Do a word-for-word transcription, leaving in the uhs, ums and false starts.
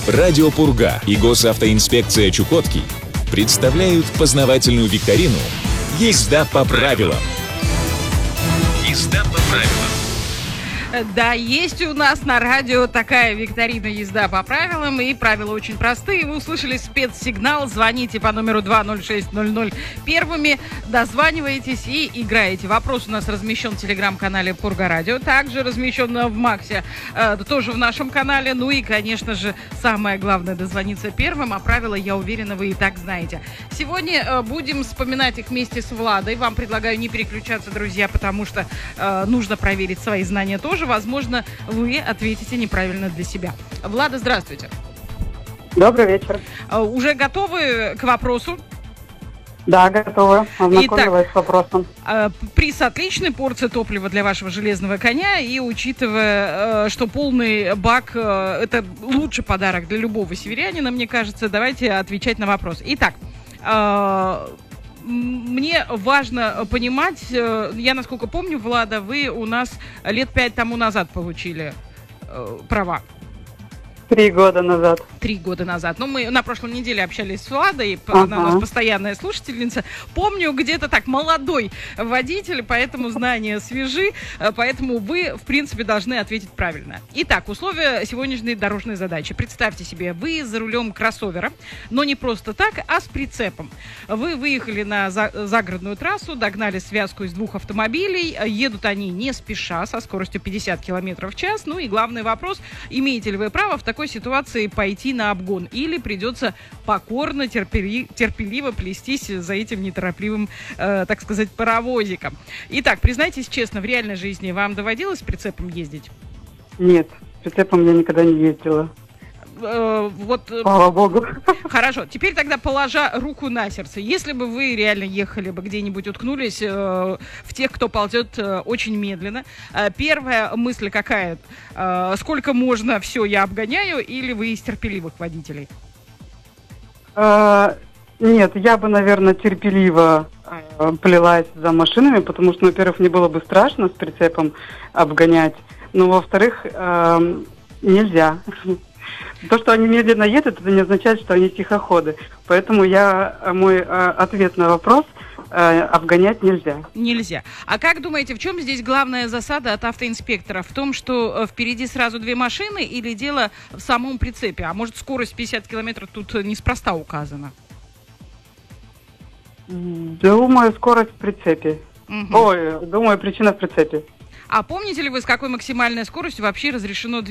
Радио Пурга и госавтоинспекция Чукотки представляют познавательную викторину «Езда по правилам». Езда по правилам. Да, есть у нас на радио такая викторина «Езда по правилам», и правила очень простые. Вы услышали спецсигнал, звоните по номеру два ноль шесть ноль ноль первыми, дозваниваетесь и играете. Вопрос у нас размещен в телеграм-канале Пурга Радио, также размещен в Максе, э, тоже в нашем канале. Ну и, конечно же, самое главное — дозвониться первым, а правила, я уверена, вы и так знаете. Сегодня э, будем вспоминать их вместе с Владой. Вам предлагаю не переключаться, друзья, потому что э, нужно проверить свои знания тоже. Возможно, вы ответите неправильно для себя. Влада, здравствуйте. Добрый вечер. Уже готовы к вопросу? Да, готова. Ознакомилась Итак, с вопросом. Приз отличный, порция топлива для вашего железного коня. И учитывая, что полный бак — это лучший подарок для любого северянина, мне кажется, давайте отвечать на вопрос. Итак, мне важно понимать, я, насколько помню, Влада, вы у нас лет пять тому назад получили э, права. Три года назад. Три года назад. Ну, мы на прошлой неделе общались с Владой, ага. Она у нас постоянная слушательница. Помню, где-то так, молодой водитель, поэтому знания свежи, поэтому вы, в принципе, должны ответить правильно. Итак, условия сегодняшней дорожной задачи. Представьте себе, вы за рулем кроссовера, но не просто так, а с прицепом. Вы выехали на за- загородную трассу, догнали связку из двух автомобилей, едут они не спеша, со скоростью пятьдесят километров в час. Ну и главный вопрос, имеете ли вы право в такой В такой ситуации пойти на обгон или придется покорно, терпели, терпеливо плестись за этим неторопливым, э, так сказать, паровозиком. Итак, признайтесь честно, в реальной жизни вам доводилось с прицепом ездить? Нет, с прицепом я никогда не ездила. Э, вот, Слава богу. Хорошо, теперь тогда, положа руку на сердце, если бы вы реально ехали бы где-нибудь, уткнулись э, в тех, кто ползет э, очень медленно, э, первая мысль какая? Э, сколько можно, все, я обгоняю, или вы из терпеливых водителей? Э, нет, я бы, наверное, терпеливо э, плелась за машинами, потому что, во-первых, мне было бы страшно с прицепом обгонять, но, во-вторых, э, нельзя. То, что они медленно едут, это не означает, что они тихоходы. Поэтому я, мой э, ответ на вопрос э, – обгонять нельзя. Нельзя. А как думаете, в чем здесь главная засада от автоинспектора? В том, что э, впереди сразу две машины, или дело в самом прицепе? А может, скорость пятьдесят километров тут неспроста указана? Думаю, скорость в прицепе. Угу. Ой, думаю, причина в прицепе. А помните ли вы, с какой максимальной скоростью вообще разрешено двигаться?